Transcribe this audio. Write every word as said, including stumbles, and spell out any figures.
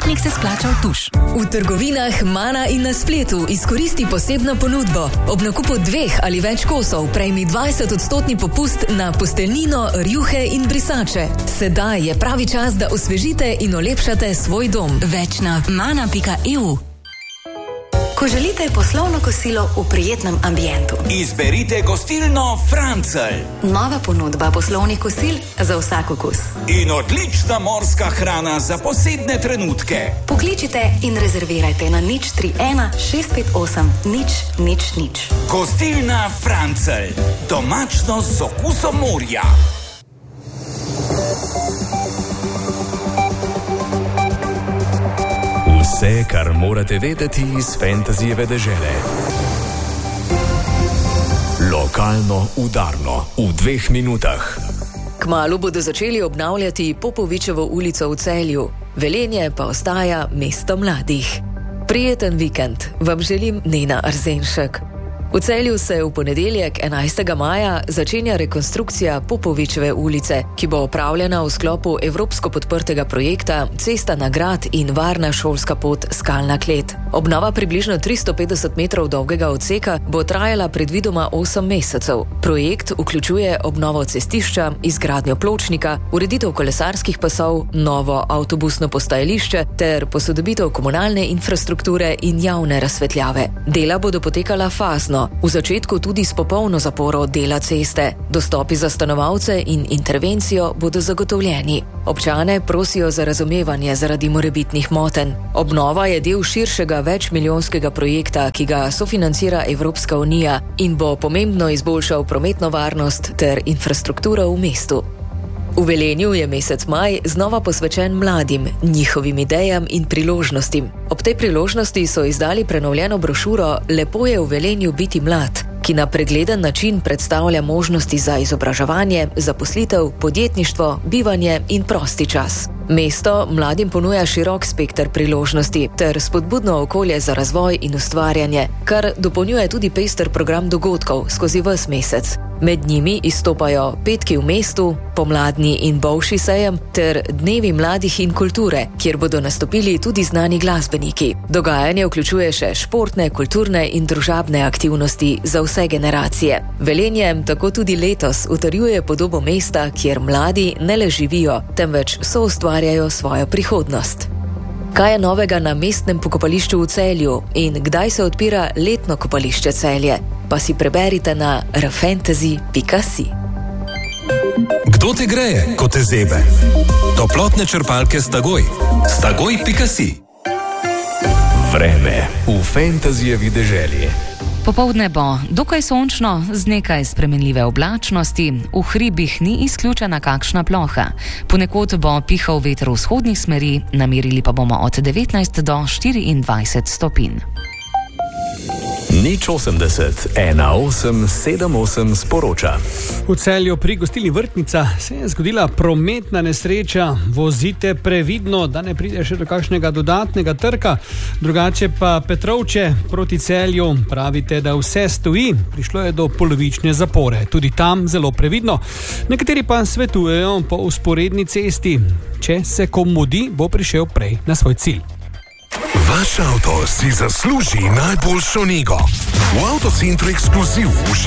Krožnik se splača v tuš. V trgovinah Mana in na spletu izkoristi posebno ponudbo. Ob nakupu dveh ali več kosov prejmi dvajset odstotni popust na posteljnino, rjuhe in brisače. Sedaj je pravi čas, da osvežite in olepšate svoj dom. Več na mana pika e u. Ko želite poslovno kosilo v prijetnem ambientu, izberite gostilno Francelj. Nova ponudba poslovnih kosil za vsak okus. In odlična morska hrana za posebne trenutke. Pokličite in rezervirajte na nič tri ena šest pet osem nič nič nič. Gostilna Francelj. Domačnost z okusom morja. Vse, kar morate vedeti iz Fantazijeve dežele. Lokalno udarno v dveh minutah. Kmalu bodo začeli obnavljati Popovičevo ulico v Celju. Velenje pa ostaja mesto mladih. Prijeten vikend vam želim Nina Arzenšek. V Celju se v ponedeljek enajstega maja začenja rekonstrukcija Popovičeve ulice, ki bo opravljena v sklopu evropsko podprtega projekta Cesta na grad in varna šolska pot Skalna klet. Obnova približno tristo petdeset metrov dolgega odseka bo trajala predvidoma osem mesecev. Projekt vključuje obnovo cestišča, izgradnjo pločnika, ureditev kolesarskih pasov, novo avtobusno postajališče ter posodobitev komunalne infrastrukture in javne razsvetljave. Dela bodo potekala fazno. V začetku tudi s popolno zaporo dela ceste. Dostopi za stanovalce in intervencijo bodo zagotovljeni. Občane prosijo za razumevanje zaradi morebitnih motenj. Obnova je del širšega večmilijonskega projekta, ki ga sofinancira Evropska unija in bo pomembno izboljšal prometno varnost ter infrastrukturo v mestu. V Velenju je mesec maj znova posvečen mladim, njihovim idejam in priložnostim. Ob tej priložnosti so izdali prenovljeno brošuro Lepo je v Velenju biti mlad, ki na pregleden način predstavlja možnosti za izobraževanje, zaposlitev, podjetništvo, bivanje in prosti čas. Mesto mladim ponuja širok spekter priložnosti ter spodbudno okolje za razvoj in ustvarjanje, kar dopolnjuje tudi pester program dogodkov skozi ves mesec. Med njimi izstopajo petki v mestu, pomladni in bolšji sejem ter dnevi mladih in kulture, kjer bodo nastopili tudi znani glasbeniki. Dogajanje vključuje še športne, kulturne in družabne aktivnosti za vse generacije. Velenje tako tudi letos utrjuje podobo mesta, kjer mladi ne le živijo, temveč soustvarjajo svojo prihodnost. Kaj je novega na mestnem pokopališču v Celju in kdaj se odpira letno kopališče Celje? Pa si preberite na rfantasy pika si. Kdo te greje, ko te zebe? Toplotne črpalke Stagoj. Stagoj pika si. Vreme v Fantazijevi deželi. Popoldne bo dokaj sončno, z nekaj spremenljive oblačnosti, v hribih ni izključena kakšna ploha. Ponekod bo pihal veter vzhodnih smeri, namerili pa bomo od devetnajst do štiriindvajset stopinj. Nič osemdeset, ena osem sedem osem sporoča. V Celju pri gostilni Vrtnica se je zgodila prometna nesreča. Vozite previdno, da ne pride še do kakšnega dodatnega trka. Drugače pa Petrovče proti Celju pravite, da vse stoji. Prišlo je do polovične zapore. Tudi tam zelo previdno. Nekateri pa svetujejo po vzporedni cesti. Če se komu mudi, bo prišel prej na svoj cilj. Vaš avto si zasluži najboljšo nego. V Avtocentru Ekskluziv v